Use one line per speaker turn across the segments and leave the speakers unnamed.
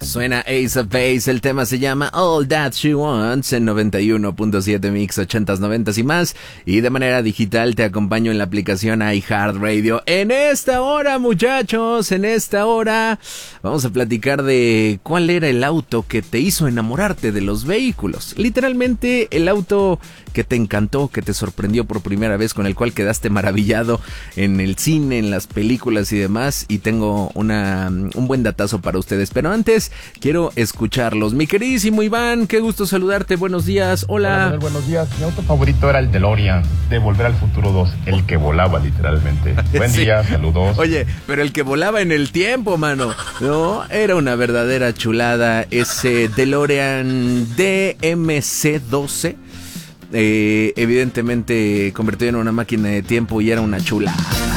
Suena Ace of Base, el tema se llama All That She Wants en 91.7 Mix 80s, 90s y más. Y de manera digital te acompaño en la aplicación iHeartRadio. En esta hora, muchachos, en esta hora vamos a platicar de cuál era el auto que te hizo enamorarte de los vehículos. Literalmente el auto que te encantó, que te sorprendió por primera vez, con el cual quedaste maravillado en el cine, en las películas y demás. Y tengo un buen datazo para ustedes, pero antes quiero escucharlos. Mi queridísimo Iván, qué gusto saludarte, buenos días. Hola.
Hola, Manuel, buenos días. Mi auto favorito era el DeLorean de Volver al Futuro 2, el que volaba literalmente. Buen
Sí.
día, saludos.
Oye, pero el que volaba en el tiempo, mano. No, era una verdadera chulada ese DeLorean DMC-12. Evidentemente convertido en una máquina de tiempo y era una chulada.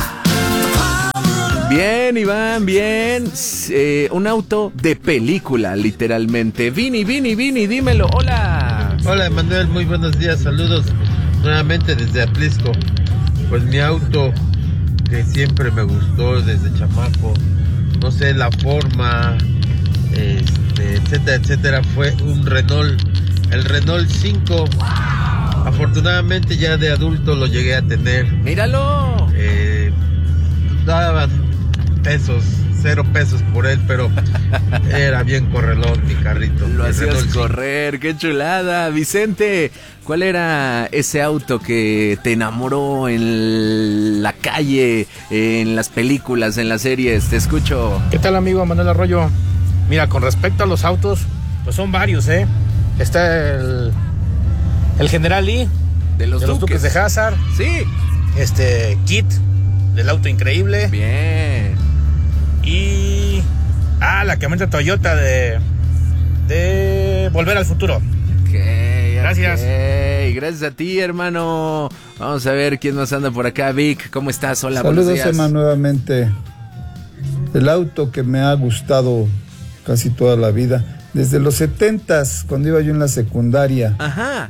Bien, Iván, bien. Un auto de película, literalmente. Vini, dímelo. Hola.
Hola, Manuel, muy buenos días. Saludos nuevamente desde Atlisco. Pues mi auto que siempre me gustó desde chamaco, no sé, la forma, etcétera, etcétera, fue un Renault, el Renault 5. Afortunadamente ya de adulto lo llegué a tener.
Míralo.
Daban pesos, 0 pesos por él, pero era bien correlón mi carrito.
Lo
el
hacías
Renault
correr, qué chulada. Vicente, ¿cuál era ese auto que te enamoró en la calle, en las películas, en las series? Te escucho.
¿Qué tal, amigo Manuel Arroyo? Mira, con respecto a los autos, pues son varios, ¿eh? Está el General Lee
De los
Duques de Hazzard.
Sí.
Kit del auto increíble.
Bien.
Y la camioneta Toyota de Volver al Futuro. Gracias.
Gracias a ti, hermano. Vamos a ver quién más anda por acá. Vic, ¿cómo estás? Hola, buenos
Saludos,
días.
Emma, nuevamente. El auto que me ha gustado casi toda la vida, desde los 70s, cuando iba yo en la secundaria.
Ajá.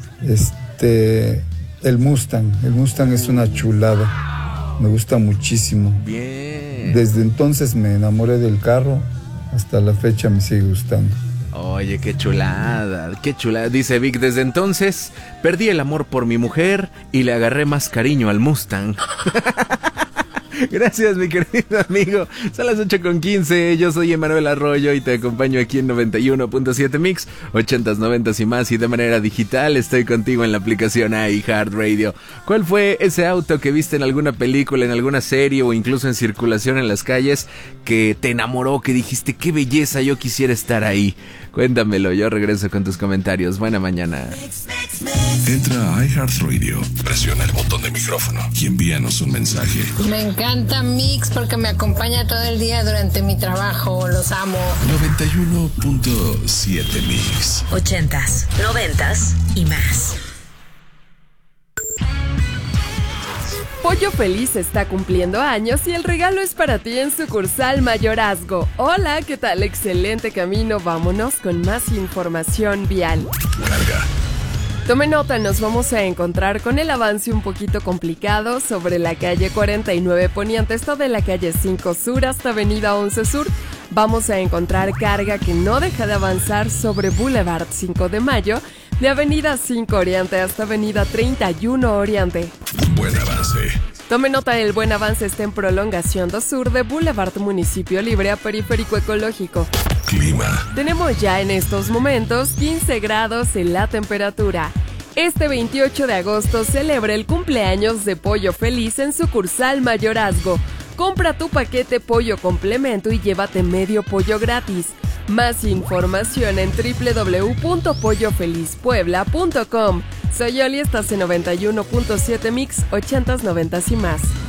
El Mustang. El Mustang es una chulada. Me gusta muchísimo.
Bien.
Desde entonces me enamoré del carro. Hasta la fecha me sigue gustando.
Oye, qué chulada, qué chulada. Dice Vic, desde entonces perdí el amor por mi mujer y le agarré más cariño al Mustang. Gracias, mi querido amigo. Son las 8:15. Yo soy Emanuel Arroyo y te acompaño aquí en 91.7 Mix, 80s, 90s y más. Y de manera digital estoy contigo en la aplicación iHeartRadio. ¿Cuál fue ese auto que viste en alguna película, en alguna serie o incluso en circulación en las calles que te enamoró, que dijiste qué belleza, yo quisiera estar ahí? Cuéntamelo, yo regreso con tus comentarios. Buena mañana.
Entra a iHeartRadio, presiona el botón de micrófono y envíanos un mensaje.
Me encanta Mix porque me acompaña todo el día durante mi trabajo. Los amo.
91.7 Mix.
80s, 90s y más.
Pollo Feliz está cumpliendo años y el regalo es para ti en sucursal Mayorazgo. Hola, ¿qué tal? Excelente camino. Vámonos con más información vial.
Carga.
Tome nota, nos vamos a encontrar con el avance un poquito complicado sobre la calle 49 Poniente, esto de la calle 5 Sur hasta avenida 11 Sur. Vamos a encontrar carga que no deja de avanzar sobre Boulevard 5 de Mayo, de avenida 5 Oriente hasta avenida 31 Oriente.
Buen avance.
Tome nota, el buen avance está en prolongación 2 Sur de Boulevard Municipio Libre a Periférico Ecológico.
Clima.
Tenemos ya en estos momentos 15 grados en la temperatura. Este 28 de agosto celebra el cumpleaños de Pollo Feliz en sucursal Mayorazgo. Compra tu paquete pollo complemento y llévate medio pollo gratis. Más información en www.pollofelizpuebla.com. Soy Oli, estás en 91.7 Mix, 80s, 90s y más.